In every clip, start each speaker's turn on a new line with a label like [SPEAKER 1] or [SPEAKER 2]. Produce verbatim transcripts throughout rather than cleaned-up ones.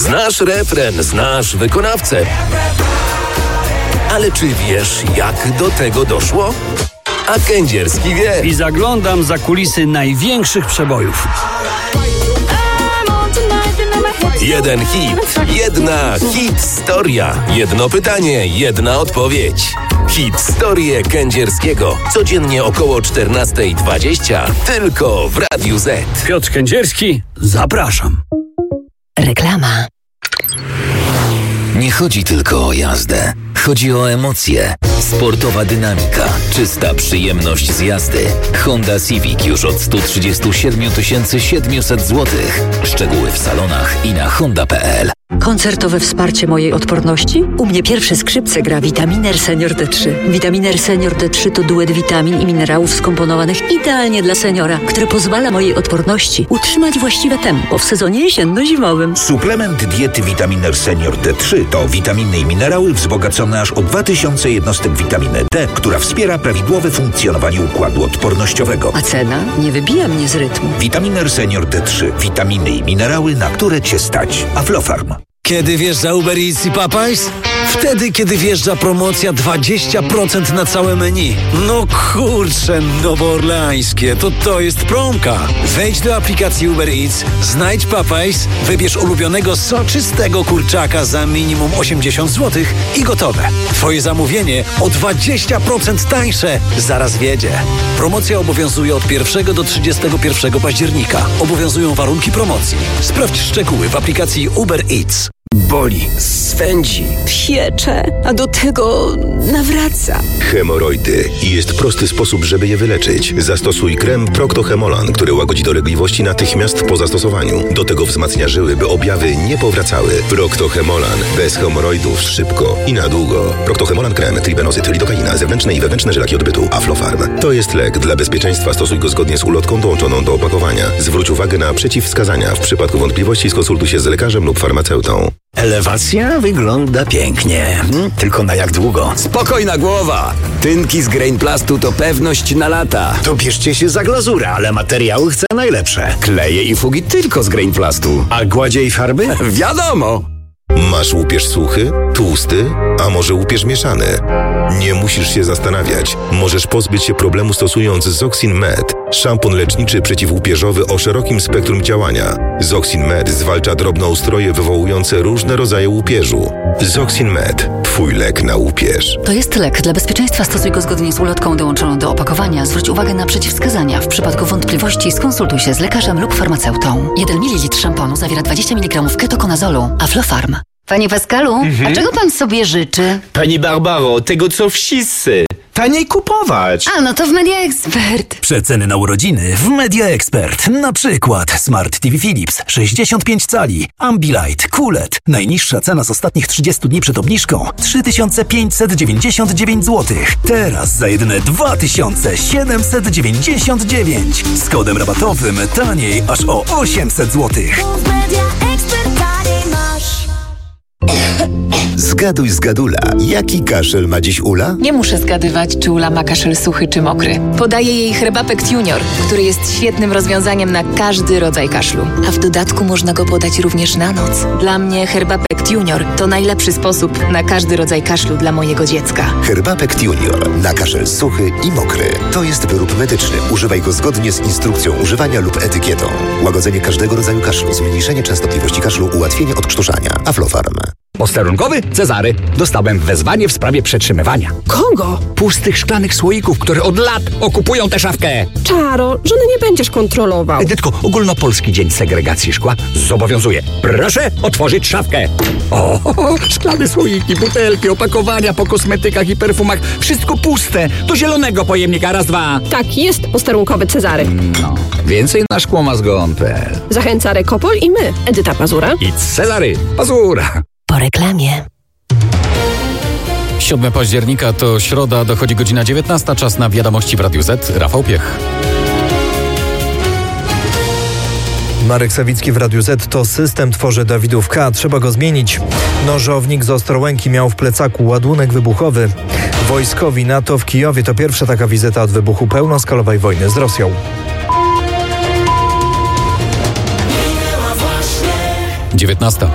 [SPEAKER 1] Znasz refren, znasz wykonawcę. Ale czy wiesz, jak do tego doszło? A Kędzierski wie.
[SPEAKER 2] I zaglądam za kulisy największych przebojów.
[SPEAKER 1] Jeden hit, jedna hit-storia. Jedno pytanie, jedna odpowiedź. Hit-storię Kędzierskiego. Codziennie około czternasta dwadzieścia. Tylko w Radiu Z.
[SPEAKER 2] Piotr Kędzierski, zapraszam.
[SPEAKER 3] Reklama.
[SPEAKER 4] Nie chodzi tylko o jazdę. Chodzi o emocje. Sportowa dynamika, czysta przyjemność z jazdy. Honda Civic już od sto trzydzieści siedem tysięcy siedemset złotych. Szczegóły w salonach i na honda kropka p l.
[SPEAKER 3] Koncertowe wsparcie mojej odporności? U mnie pierwsze skrzypce gra Vitaminer Senior D trzy. Vitaminer Senior D trzy to duet witamin i minerałów skomponowanych idealnie dla seniora, który pozwala mojej odporności utrzymać właściwe tempo w sezonie jesienno-zimowym.
[SPEAKER 5] Suplement diety Vitaminer Senior D trzy to witaminy i minerały wzbogacone aż o dwa tysiące jednostek witaminy D, która wspiera prawidłowe funkcjonowanie układu odpornościowego.
[SPEAKER 3] A cena nie wybija mnie z rytmu.
[SPEAKER 5] Vitaminer Senior D trzy. Witaminy i minerały, na które Cię stać. Aflofarm.
[SPEAKER 2] Kiedy wjeżdża Uber Eats i Popeyes? Wtedy, kiedy wjeżdża promocja dwadzieścia procent na całe menu. No kurczę, nowoorleańskie, to to jest promka. Wejdź do aplikacji Uber Eats, znajdź Popeyes, wybierz ulubionego soczystego kurczaka za minimum osiemdziesiąt złotych i gotowe. Twoje zamówienie o dwadzieścia procent tańsze zaraz wiedzie. Promocja obowiązuje od pierwszego do trzydziestego pierwszego października. Obowiązują warunki promocji. Sprawdź szczegóły w aplikacji Uber Eats.
[SPEAKER 6] Boli, swędzi,
[SPEAKER 7] piecze, a do tego nawraca.
[SPEAKER 8] Hemoroidy. I jest prosty sposób, żeby je wyleczyć. Zastosuj krem Procto-Hemolan, który łagodzi dolegliwości natychmiast po zastosowaniu. Do tego wzmacnia żyły, by objawy nie powracały. Procto-Hemolan. Bez hemoroidów szybko i na długo. Procto-Hemolan krem, tribenozyt, lidokaina, zewnętrzne i wewnętrzne żylaki odbytu. Aflofarm. To jest lek. Dla bezpieczeństwa stosuj go zgodnie z ulotką dołączoną do opakowania. Zwróć uwagę na przeciwwskazania. W przypadku wątpliwości skonsultuj się z lekarzem lub farmaceutą.
[SPEAKER 6] Elewacja wygląda pięknie. Hmm? Tylko na jak długo? Spokojna głowa! Tynki z Grainplastu to pewność na lata.
[SPEAKER 9] To bierzcie się za glazurę, ale materiały chcę najlepsze.
[SPEAKER 6] Kleje i fugi tylko z Grainplastu.
[SPEAKER 9] A gładzie i farby?
[SPEAKER 6] Wiadomo!
[SPEAKER 8] Masz łupież suchy, tłusty, a może łupież mieszany? Nie musisz się zastanawiać. Możesz pozbyć się problemu stosując Zoxin Med, szampon leczniczy przeciwłupieżowy o szerokim spektrum działania. Zoxin Med zwalcza drobnoustroje wywołujące różne rodzaje łupieżu. Zoxin Med. Twój lek na łupież.
[SPEAKER 3] To jest lek. Dla bezpieczeństwa stosuj go zgodnie z ulotką dołączoną do opakowania. Zwróć uwagę na przeciwwskazania. W przypadku wątpliwości skonsultuj się z lekarzem lub farmaceutą. jeden mililitr szamponu zawiera dwadzieścia miligramów ketokonazolu. Aflofarm.
[SPEAKER 10] Panie Pascalu,
[SPEAKER 9] mhm.
[SPEAKER 10] a czego pan sobie życzy?
[SPEAKER 9] Pani Barbaro, tego co wszyscy. Taniej kupować.
[SPEAKER 10] A, no to w Media Expert.
[SPEAKER 2] Przeceny na urodziny w Media Expert. Na przykład Smart T V Philips sześćdziesiąt pięć cali, Ambilight, Q L E D. Najniższa cena z ostatnich trzydziestu dni przed obniżką trzy tysiące pięćset dziewięćdziesiąt dziewięć złotych. Teraz za jedyne dwa tysiące siedemset dziewięćdziesiąt dziewięć. Z kodem rabatowym taniej aż o osiemset złotych.
[SPEAKER 11] Zgaduj z Gadula. Jaki kaszel ma dziś Ula?
[SPEAKER 7] Nie muszę zgadywać, czy Ula ma kaszel suchy czy mokry. Podaję jej Herbapekt Junior, który jest świetnym rozwiązaniem na każdy rodzaj kaszlu. A w dodatku można go podać również na noc. Dla mnie Herbapekt Junior to najlepszy sposób na każdy rodzaj kaszlu dla mojego dziecka.
[SPEAKER 11] Herbapekt Junior. Na kaszel suchy i mokry. To jest wyrób medyczny. Używaj go zgodnie z instrukcją używania lub etykietą. Łagodzenie każdego rodzaju kaszlu, zmniejszenie częstotliwości kaszlu, ułatwienie odkrztuszania. Aflofarm.
[SPEAKER 6] Posterunkowy Cezary. Dostałem wezwanie w sprawie przetrzymywania.
[SPEAKER 12] Kogo?
[SPEAKER 6] Pustych szklanych słoików, które od lat okupują tę szafkę.
[SPEAKER 12] Czaro, żony nie będziesz kontrolował.
[SPEAKER 6] Edytko, ogólnopolski dzień segregacji szkła zobowiązuje. Proszę otworzyć szafkę. O, szklane słoiki, butelki, opakowania po kosmetykach i perfumach. Wszystko puste. Do zielonego pojemnika. Raz, dwa.
[SPEAKER 12] Tak, jest posterunkowy Cezary.
[SPEAKER 6] No, więcej na szkłomazgon kropka p l.
[SPEAKER 12] Zachęca Rekopol i my, Edyta Pazura
[SPEAKER 6] i Cezary Pazura.
[SPEAKER 3] Po reklamie.
[SPEAKER 13] siódmego października to środa, dochodzi godzina dziewiętnasta, czas na wiadomości w Radiu Z. Rafał Piech.
[SPEAKER 14] Marek Sawicki w Radiu Z. To system tworzy Dawidówka, trzeba go zmienić. Nożownik z Ostrołęki miał w plecaku ładunek wybuchowy. Wojskowi NATO w Kijowie to pierwsza taka wizyta od wybuchu pełnoskalowej wojny z Rosją.
[SPEAKER 13] dziewiętnasta.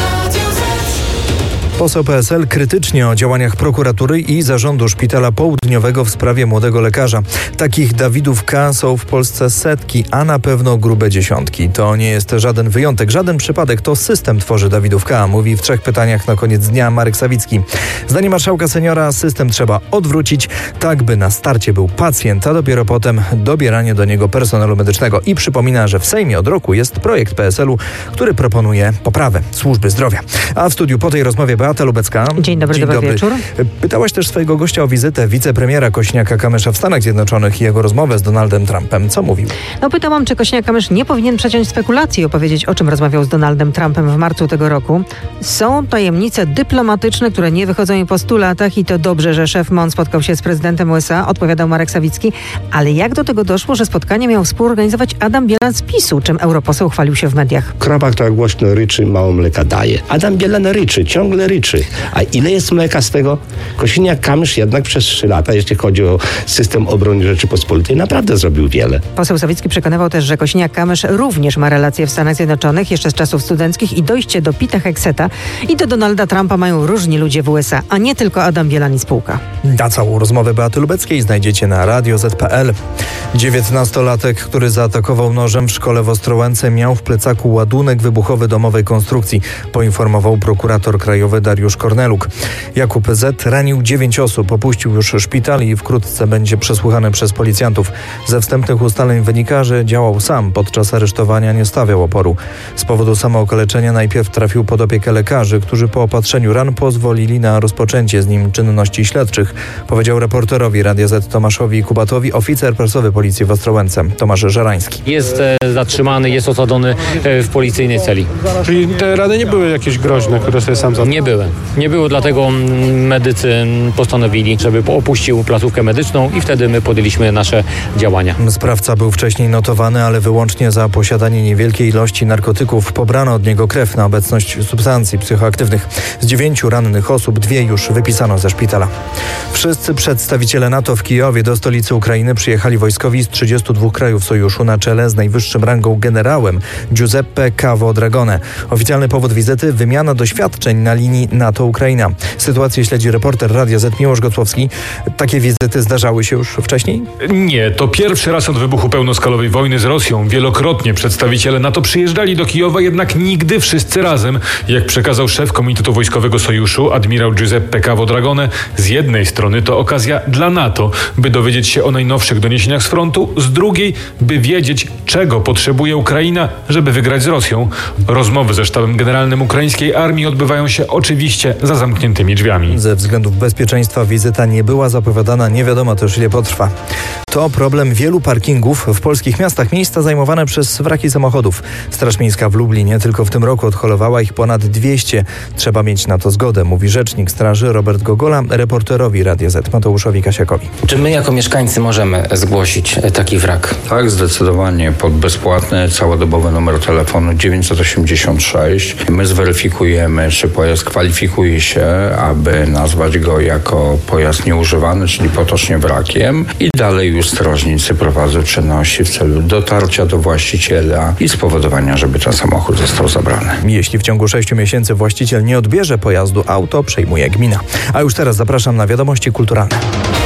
[SPEAKER 14] Poseł P S L krytycznie o działaniach prokuratury i zarządu Szpitala Południowego w sprawie młodego lekarza. Takich Dawidów K. są w Polsce setki, a na pewno grube dziesiątki. To nie jest żaden wyjątek, żaden przypadek. To system tworzy Dawidów K. Mówi w trzech pytaniach na koniec dnia Marek Sawicki. Zdaniem marszałka seniora system trzeba odwrócić, tak by na starcie był pacjent, a dopiero potem dobieranie do niego personelu medycznego. I przypomina, że w Sejmie od roku jest projekt P S L-u, który proponuje poprawę służby zdrowia. A w studiu po tej rozmowie Beata Lubecka.
[SPEAKER 15] Dzień dobry, Dzień dobry wieczór.
[SPEAKER 14] Pytałaś też swojego gościa o wizytę wicepremiera Kosiniaka-Kamysza w Stanach Zjednoczonych i jego rozmowę z Donaldem Trumpem. Co mówił?
[SPEAKER 15] No pytałam, czy Kosiniak-Kamysz nie powinien przeciąć spekulacji i opowiedzieć, o czym rozmawiał z Donaldem Trumpem w marcu tego roku. Są tajemnice dyplomatyczne, które nie wychodzą im po stu latach i to dobrze, że szef M O N spotkał się z prezydentem U S A, odpowiadał Marek Sawicki. Ale jak do tego doszło, że spotkanie miał współorganizować Adam Bielan z PiSu, czym europoseł chwalił się w mediach?
[SPEAKER 16] Krowa, która głośno ryczy, mało mleka daje. Adam Bielan ryczy, ciągle ryczy. A ile jest mleka z tego? Kosiniak-Kamysz jednak przez trzy lata, jeśli chodzi o system obrony Rzeczypospolitej, naprawdę zrobił wiele.
[SPEAKER 15] Poseł Sawicki przekonywał też, że Kosiniak-Kamysz również ma relacje w Stanach Zjednoczonych jeszcze z czasów studenckich i dojście do Pita Hegseta i do Donalda Trumpa mają różni ludzie w U S A, a nie tylko Adam Bielan i spółka.
[SPEAKER 14] A całą rozmowę Beaty Lubeckiej znajdziecie na radio zet kropka pe el. dziewiętnastolatek, który zaatakował nożem w szkole w Ostrołęce, miał w plecaku ładunek wybuchowy domowej konstrukcji, poinformował prokurator krajowy Dariusz Korneluk. Jakub Z. ranił dziewięć osób, opuścił już szpital i wkrótce będzie przesłuchany przez policjantów. Ze wstępnych ustaleń wynika, że działał sam. Podczas aresztowania nie stawiał oporu. Z powodu samookaleczenia najpierw trafił pod opiekę lekarzy, którzy po opatrzeniu ran pozwolili na rozpoczęcie z nim czynności śledczych, powiedział reporterowi Radia Z Tomaszowi Kubatowi oficer prasowy policji w Ostrołęce, Tomasz Żerański.
[SPEAKER 17] Jest e, zatrzymany, jest osadzony e, w policyjnej celi.
[SPEAKER 18] Czyli te rany nie były jakieś groźne, które sobie sam zadał?
[SPEAKER 17] Nie były. Nie było, dlatego medycy postanowili, żeby opuścił placówkę medyczną i wtedy my podjęliśmy nasze działania.
[SPEAKER 14] Sprawca był wcześniej notowany, ale wyłącznie za posiadanie niewielkiej ilości narkotyków. Pobrano od niego krew na obecność substancji psychoaktywnych. Z dziewięciu rannych osób dwie już wypisano ze szpitala. Wszyscy przedstawiciele NATO w Kijowie do stolicy Ukrainy przyjechali wojskowi z trzydziestu dwóch krajów sojuszu na czele z najwyższym rangą generałem Giuseppe Cavo Dragone. Oficjalny powód wizyty: wymiana doświadczeń na linii NATO-Ukraina. Sytuację śledzi reporter Radia Z Miłosz Gotłowski. Takie wizyty zdarzały się już wcześniej?
[SPEAKER 19] Nie, to pierwszy raz od wybuchu pełnoskalowej wojny z Rosją. Wielokrotnie przedstawiciele NATO przyjeżdżali do Kijowa, jednak nigdy wszyscy razem. Jak przekazał szef Komitetu Wojskowego Sojuszu, admirał Giuseppe Cavo Dragone, z jednej strony to okazja dla NATO, by dowiedzieć się o najnowszych doniesieniach z frontu, z drugiej, by wiedzieć, czego potrzebuje Ukraina, żeby wygrać z Rosją. Rozmowy ze sztabem generalnym ukraińskiej armii odbywają się oczywiście za zamkniętymi drzwiami.
[SPEAKER 14] Ze względów bezpieczeństwa wizyta nie była zapowiadana, nie wiadomo też ile potrwa. To problem wielu parkingów w polskich miastach, miejsca zajmowane przez wraki samochodów. Straż Miejska w Lublinie tylko w tym roku odholowała ich ponad dwieście. Trzeba mieć na to zgodę, mówi rzecznik straży Robert Gogola reporterowi Radia Z Mateuszowi Kasiakowi.
[SPEAKER 20] Czy my jako mieszkańcy możemy zgłosić taki wrak?
[SPEAKER 21] Tak, zdecydowanie. Pod bezpłatny, całodobowy numer telefonu dziewięćset osiemdziesiąt sześć. My zweryfikujemy, czy pojazd kwalifikuje się, aby nazwać go jako pojazd nieużywany, czyli potocznie wrakiem, i dalej już strażnicy prowadzą czynności w celu dotarcia do właściciela i spowodowania, żeby ten samochód został zabrany.
[SPEAKER 14] Jeśli w ciągu sześciu miesięcy właściciel nie odbierze pojazdu, auto przejmuje gmina. A już teraz zapraszam na wiadomości kulturalne.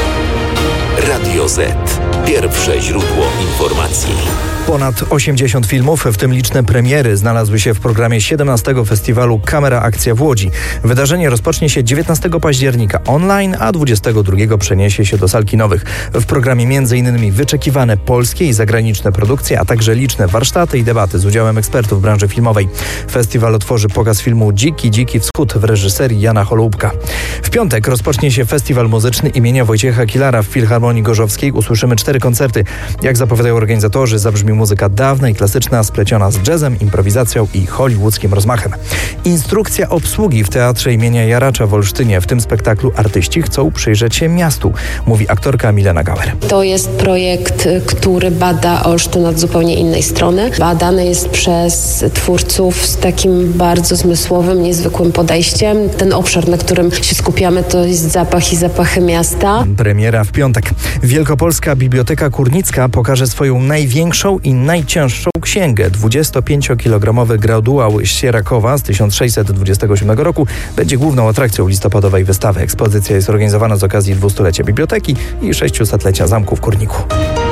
[SPEAKER 1] Radio Z. Pierwsze źródło informacji.
[SPEAKER 14] Ponad osiemdziesiąt filmów, w tym liczne premiery, znalazły się w programie siedemnastego festiwalu Kamera Akcja w Łodzi. Wydarzenie rozpocznie się dziewiętnastego października online, a dwudziestego drugiego przeniesie się do sal kinowych. W programie między innymi wyczekiwane polskie i zagraniczne produkcje, a także liczne warsztaty i debaty z udziałem ekspertów branży filmowej. Festiwal otworzy pokaz filmu Dziki, Dziki Wschód w reżyserii Jana Holoubka. W piątek rozpocznie się festiwal muzyczny imienia Wojciecha Kilara w Filharmonii Gorzowskiej. Usłyszymy cztery koncerty. Jak zapowiadają organizatorzy, zabrzmi muzyka dawna i klasyczna, spleciona z jazzem, improwizacją i hollywoodzkim rozmachem. Instrukcja obsługi w Teatrze imienia Jaracza w Olsztynie. W tym spektaklu artyści chcą przyjrzeć się miastu, mówi aktorka Milena Gauer.
[SPEAKER 22] To jest projekt, który bada Olsztyn od zupełnie innej strony. Badany jest przez twórców z takim bardzo zmysłowym, niezwykłym podejściem. Ten obszar, na którym się skupiamy, to jest zapach i zapachy miasta.
[SPEAKER 14] Premiera w piątek. Wielkopolska Biblioteka Kurnicka pokaże swoją największą i najcięższą księgę. dwudziestopięciokilogramowy graduał Sierakowa z tysiąc sześćset dwudziestego siódmego roku będzie główną atrakcją listopadowej wystawy. Ekspozycja jest organizowana z okazji dwustulecia biblioteki i sześciusetlecia zamku w Kurniku.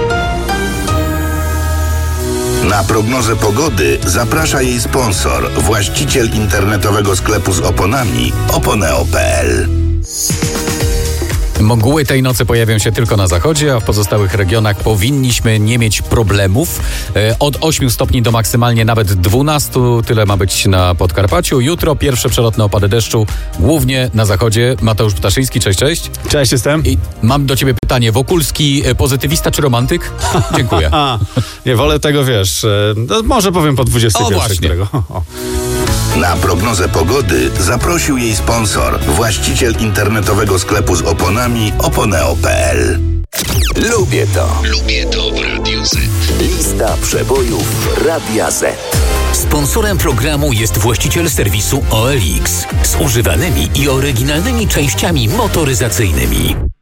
[SPEAKER 4] Na prognozę pogody zaprasza jej sponsor, właściciel internetowego sklepu z oponami oponeo kropka pe el.
[SPEAKER 13] Mgły tej nocy pojawią się tylko na zachodzie, a w pozostałych regionach powinniśmy nie mieć problemów. Od ośmiu stopni do maksymalnie nawet dwunastu. Tyle ma być na Podkarpaciu. Jutro pierwsze przelotne opady deszczu, głównie na zachodzie. Mateusz Ptaszyński, cześć, cześć.
[SPEAKER 5] Cześć, jestem.
[SPEAKER 13] I mam do ciebie pytanie. Wokulski pozytywista czy romantyk? Dziękuję.
[SPEAKER 5] A, nie, wolę tego, wiesz, no, może powiem po dwudziestej pierwszej.
[SPEAKER 13] O, właśnie.
[SPEAKER 5] Którego. O.
[SPEAKER 4] Na prognozę pogody zaprosił jej sponsor, właściciel internetowego sklepu z oponami oponeo kropka pe el.
[SPEAKER 1] Lubię to. Lubię to w Radiu Z. Lista przebojów Radia Z. Sponsorem programu jest właściciel serwisu O L X z używanymi i oryginalnymi częściami motoryzacyjnymi.